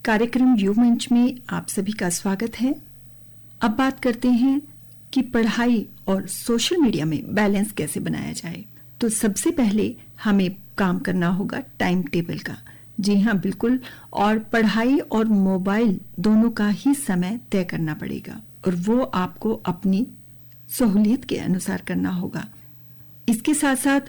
कार्यक्रम युव मंच में आप सभी का स्वागत है। अब बात करते हैं कि पढ़ाई और सोशल मीडिया में बैलेंस कैसे बनाया जाए। तो सबसे पहले हमें काम करना होगा टाइम टेबल का। जी हाँ, बिल्कुल। और पढ़ाई और मोबाइल दोनों का ही समय तय करना पड़ेगा और वो आपको अपनी सहूलियत के अनुसार करना होगा। इसके साथ साथ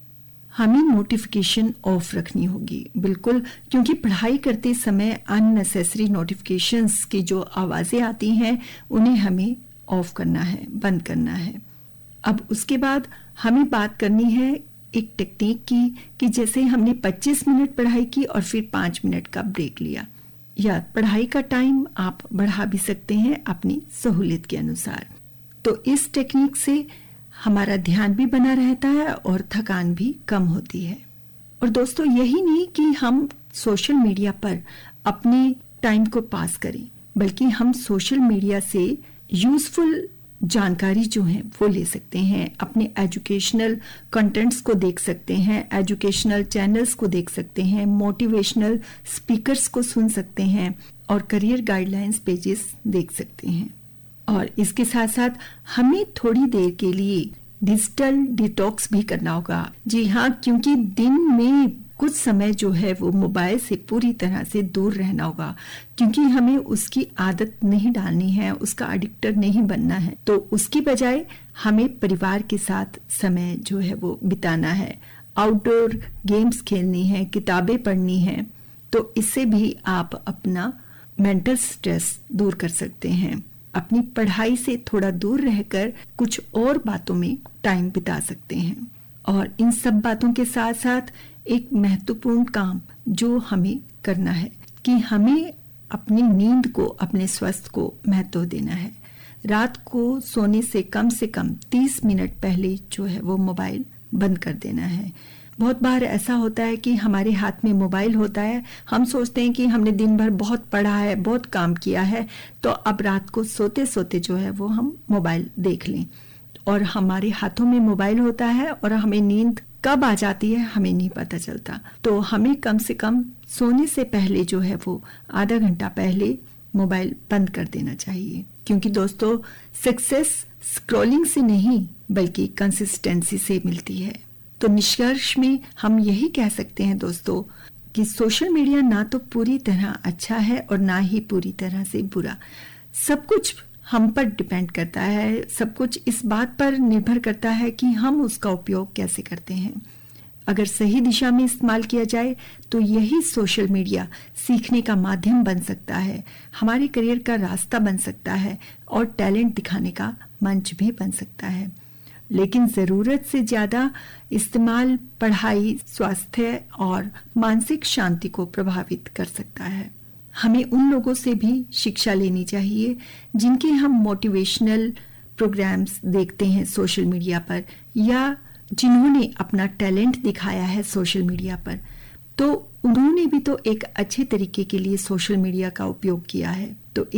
हमें नोटिफिकेशन ऑफ रखनी होगी, बिल्कुल, क्योंकि पढ़ाई करते समय अननेसेसरी नोटिफिकेशंस की जो आवाजें आती हैं उन्हें हमें ऑफ करना है, बंद करना है। अब उसके बाद हमें बात करनी है एक टेक्निक की कि जैसे हमने 25 मिनट पढ़ाई की और फिर 5 मिनट का ब्रेक लिया, या पढ़ाई का टाइम आप बढ़ा भी सकते हैं अपनी सहूलियत के अनुसार। तो इस टेक्निक से हमारा ध्यान भी बना रहता है और थकान भी कम होती है। और दोस्तों, यही नहीं कि हम सोशल मीडिया पर अपने टाइम को पास करें, बल्कि हम सोशल मीडिया से यूजफुल जानकारी जो है वो ले सकते हैं। अपने एजुकेशनल कंटेंट्स को देख सकते हैं, एजुकेशनल चैनल्स को देख सकते हैं, मोटिवेशनल स्पीकर्स को सुन सकते हैं और करियर गाइडलाइंस पेजेस देख सकते हैं। और इसके साथ साथ हमें थोड़ी देर के लिए डिजिटल डिटॉक्स भी करना होगा। जी हाँ, क्योंकि दिन में कुछ समय जो है वो मोबाइल से पूरी तरह से दूर रहना होगा, क्योंकि हमें उसकी आदत नहीं डालनी है, उसका एडिक्टर नहीं बनना है। तो उसकी बजाय हमें परिवार के साथ समय जो है वो बिताना है, आउटडोर गेम्स खेलनी है, किताबें पढ़नी है। तो इससे भी आप अपना मेंटल स्ट्रेस दूर कर सकते हैं। अपनी पढ़ाई से थोड़ा दूर रहकर कुछ और बातों में टाइम बिता सकते हैं। और इन सब बातों के साथ साथ एक महत्वपूर्ण काम जो हमें करना है कि हमें अपनी नींद को, अपने स्वास्थ्य को महत्व देना है। रात को सोने से कम 30 मिनट पहले जो है वो मोबाइल बंद कर देना है। बहुत बार ऐसा होता है कि हमारे हाथ में मोबाइल होता है, हम सोचते हैं कि हमने दिन भर बहुत पढ़ा है, बहुत काम किया है, तो अब रात को सोते सोते जो है वो हम मोबाइल देख लें, और हमारे हाथों में मोबाइल होता है और हमें नींद कब आ जाती है हमें नहीं पता चलता। तो हमें कम से कम सोने से पहले जो है वो आधा घंटा पहले मोबाइल बंद कर देना चाहिए। क्योंकि दोस्तों, सक्सेस स्क्रॉलिंग से नहीं बल्कि कंसिस्टेंसी से मिलती है। तो निष्कर्ष में हम यही कह सकते हैं दोस्तों कि सोशल मीडिया ना तो पूरी तरह अच्छा है और ना ही पूरी तरह से बुरा। सब कुछ हम पर डिपेंड करता है, सब कुछ इस बात पर निर्भर करता है कि हम उसका उपयोग कैसे करते हैं। अगर सही दिशा में इस्तेमाल किया जाए तो यही सोशल मीडिया सीखने का माध्यम बन सकता है, हमारे करियर का रास्ता बन सकता है और टैलेंट दिखाने का मंच भी बन सकता है। लेकिन जरूरत से ज्यादा इस्तेमाल पढ़ाई, स्वास्थ्य और मानसिक शांति को प्रभावित कर सकता है। हमें उन लोगों से भी शिक्षा लेनी चाहिए जिनके हम मोटिवेशनल प्रोग्राम्स देखते हैं सोशल मीडिया पर, या जिन्होंने अपना टैलेंट दिखाया है सोशल मीडिया पर। तो उन्होंने भी तो एक अच्छे तरीके के लिए सोशल मीडिया का उपयोग किया है।